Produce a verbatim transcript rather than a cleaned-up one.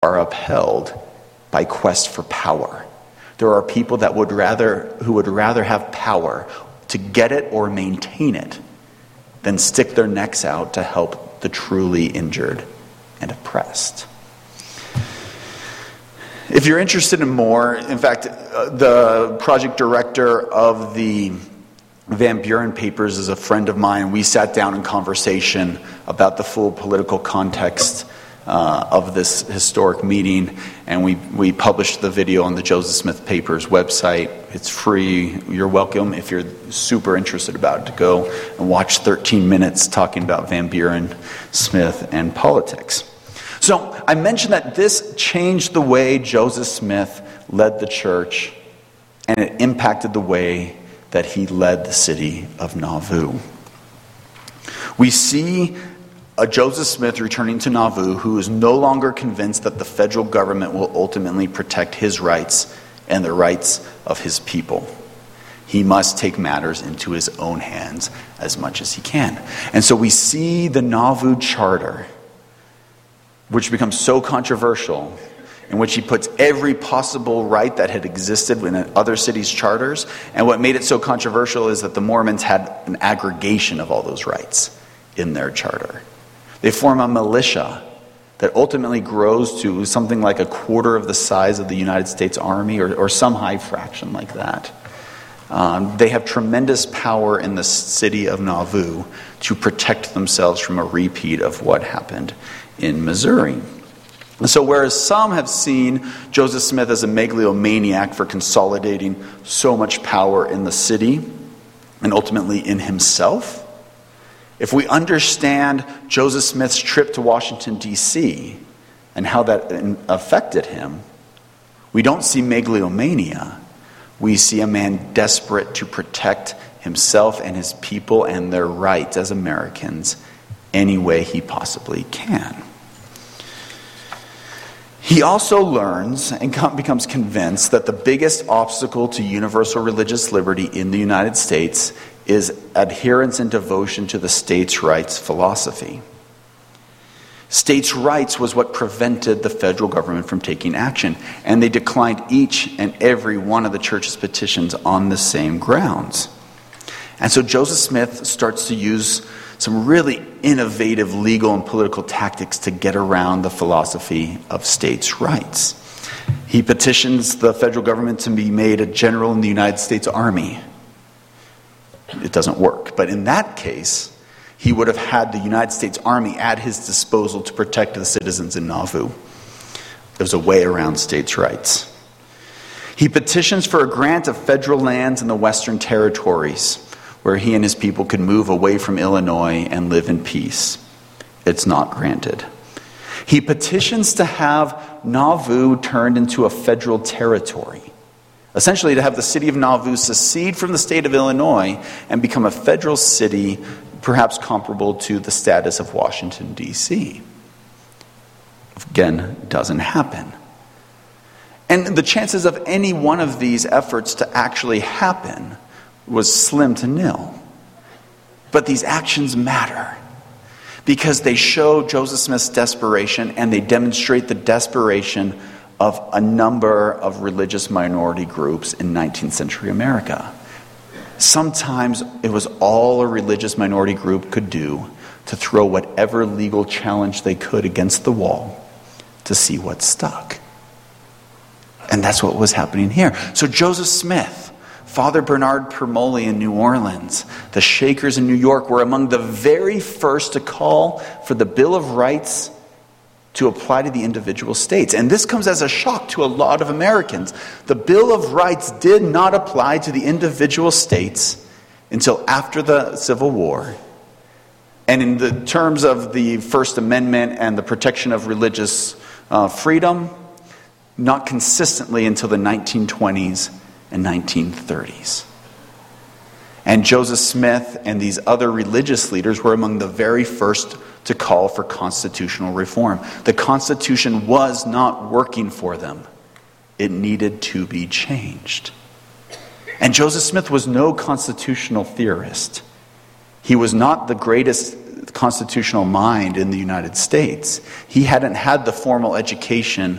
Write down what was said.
are upheld by quest for power. There are people that would rather who would rather have power to get it or maintain it than stick their necks out to help the truly injured and oppressed. If you're interested in more, in fact, uh, the project director of the Van Buren Papers is a friend of mine. We sat down in conversation about the full political context uh, of this historic meeting, and we, we published the video on the Joseph Smith Papers website. It's free. You're welcome if you're super interested about it to go and watch thirteen minutes talking about Van Buren, Smith, and politics. So I mentioned that this changed the way Joseph Smith led the church, and it impacted the way that he led the city of Nauvoo. We see a Joseph Smith returning to Nauvoo who is no longer convinced that the federal government will ultimately protect his rights and the rights of his people. He must take matters into his own hands as much as he can. And so we see the Nauvoo Charter, which becomes so controversial, in which he puts every possible right that had existed in other cities' charters. And what made it so controversial is that the Mormons had an aggregation of all those rights in their charter. They form a militia that ultimately grows to something like a quarter of the size of the United States Army, or, or some high fraction like that. Um, they have tremendous power in the city of Nauvoo to protect themselves from a repeat of what happened in Missouri. And so whereas some have seen Joseph Smith as a megalomaniac for consolidating so much power in the city and ultimately in himself, if we understand Joseph Smith's trip to Washington, D C and how that affected him, we don't see megalomania. We see a man desperate to protect himself and his people and their rights as Americans any way he possibly can. He also learns and becomes convinced that the biggest obstacle to universal religious liberty in the United States is adherence and devotion to the states' rights philosophy. States' rights was what prevented the federal government from taking action, and they declined each and every one of the church's petitions on the same grounds. And so Joseph Smith starts to use some really innovative legal and political tactics to get around the philosophy of states' rights. He petitions the federal government to be made a general in the United States Army. It doesn't work. But in that case, he would have had the United States Army at his disposal to protect the citizens in Nauvoo. There's a way around states' rights. He petitions for a grant of federal lands in the Western Territories, where he and his people could move away from Illinois and live in peace. It's not granted. He petitions to have Nauvoo turned into a federal territory, essentially to have the city of Nauvoo secede from the state of Illinois and become a federal city, perhaps comparable to the status of Washington, D C Again, doesn't happen. And the chances of any one of these efforts to actually happen was slim to nil. But these actions matter because they show Joseph Smith's desperation, and they demonstrate the desperation of a number of religious minority groups in nineteenth century America. Sometimes it was all a religious minority group could do to throw whatever legal challenge they could against the wall to see what stuck. And that's what was happening here. So Joseph Smith, Father Bernard Permoli in New Orleans, the Shakers in New York were among the very first to call for the Bill of Rights to apply to the individual states. And this comes as a shock to a lot of Americans. The Bill of Rights did not apply to the individual states until after the Civil War. And in the terms of the First Amendment and the protection of religious uh, freedom, not consistently until the nineteen twenties and nineteen thirties. And Joseph Smith and these other religious leaders were among the very first to call for constitutional reform. The Constitution was not working for them. It needed to be changed. And Joseph Smith was no constitutional theorist. He was not the greatest constitutional mind in the United States. He hadn't had the formal education